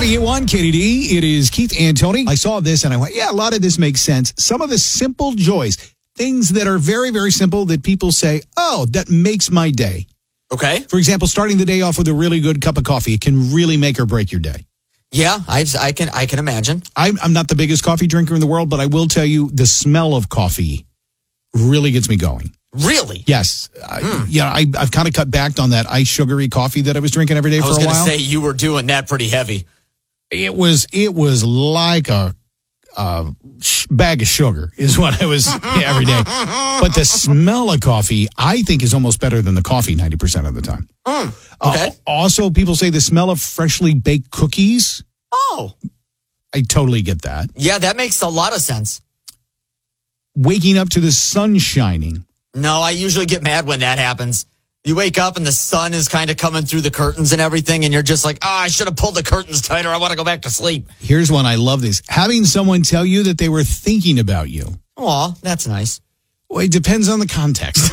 98.1 KDD. It is Keith and Tony. I saw this and I went, yeah, a lot of this makes sense. Some of the simple joys, things that are very, very simple that people say, oh, that makes my day. Okay. For example, starting the day off with a really good cup of coffee. It can really make or break your day. Yeah, I can imagine. I'm not the biggest coffee drinker in the world, but I will tell you the smell of coffee really gets me going. Really? Yes. I've kind of cut back on that ice sugary coffee that I was drinking every day for a while. I was going to say you were doing that pretty heavy. It was like a bag of sugar is what I was every day. But the smell of coffee, I think, is almost better than the coffee 90% of the time. Okay. Also, people say the smell of freshly baked cookies. Oh. I totally get that. Yeah, that makes a lot of sense. Waking up to the sun shining. No, I usually get mad when that happens. You wake up and the sun is kind of coming through the curtains and everything, and you're just like, I should have pulled the curtains tighter. I want to go back to sleep. Here's one. I love this. Having someone tell you that they were thinking about you. Aw, that's nice. Well, it depends on the context.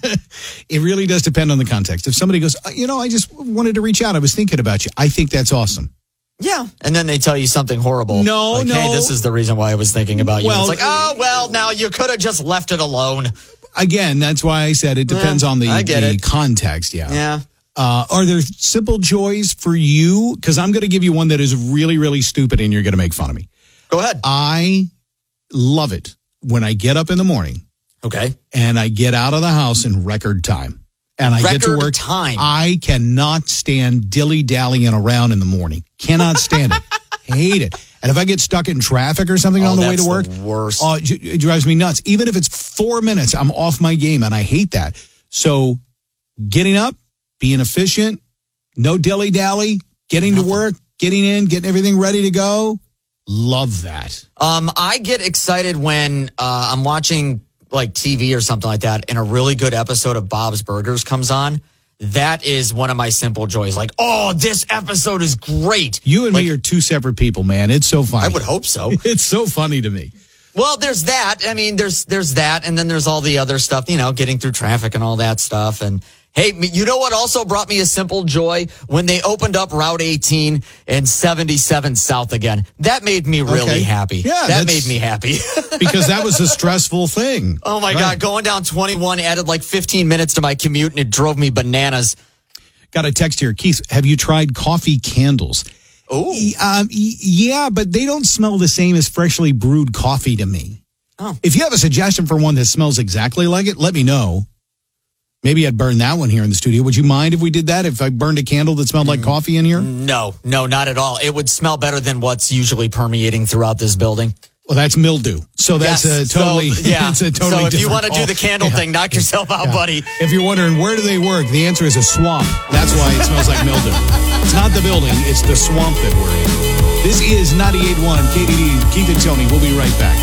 It really does depend on the context. If somebody goes, I just wanted to reach out. I was thinking about you. I think that's awesome. Yeah. And then they tell you something horrible. No. Hey, this is the reason why I was thinking about you. Well, it's like, now you could have just left it alone. Again, that's why I said it depends on the context. Yeah. Yeah. Are there simple joys for you? Because I'm going to give you one that is really, really stupid and you're going to make fun of me. Go ahead. I love it when I get up in the morning. Okay. And I get out of the house in record time. And I get to work. Time. I cannot stand dilly-dallying around in the morning. Cannot stand it. Hate it. And if I get stuck in traffic or something on the way to work, worst. It drives me nuts. Even if it's 4 minutes, I'm off my game, and I hate that. So getting up, being efficient, no dilly-dally, getting to work, getting in, getting everything ready to go, love that. I get excited when I'm watching like TV or something like that, and a really good episode of Bob's Burgers comes on. That is one of my simple joys. Like, this episode is great. You and me are two separate people, man. It's so funny. I would hope so. It's so funny to me. Well, there's that. I mean, there's that, and then there's all the other stuff, getting through traffic and all that stuff. And hey, you know what also brought me a simple joy? When they opened up Route 18 and 77 South again. That made me really happy. Yeah, that made me happy. Because that was a stressful thing. Oh, my God. Going down 21 added like 15 minutes to my commute, and it drove me bananas. Got a text here. Keith, have you tried coffee candles? Oh. Yeah, but they don't smell the same as freshly brewed coffee to me. Oh. If you have a suggestion for one that smells exactly like it, let me know. Maybe I'd burn that one here in the studio. Would you mind if we did that? If I burned a candle that smelled like coffee in here? No, not at all. It would smell better than what's usually permeating throughout this building. Well, that's mildew. So that's it's a totally So if you want to do the candle thing, knock yourself out, buddy. If you're wondering where do they work, the answer is a swamp. That's why it smells like mildew. It's not the building, it's the swamp that we're in. This is 98.1 KDD, Keith and Tony. We'll be right back.